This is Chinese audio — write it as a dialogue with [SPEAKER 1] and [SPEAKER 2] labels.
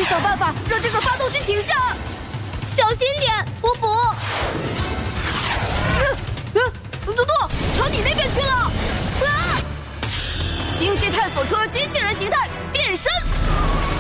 [SPEAKER 1] 得想办法让这个发动机停下。小心点，补补。嘟嘟，朝你那边去了。星际探索车机器人形态变身。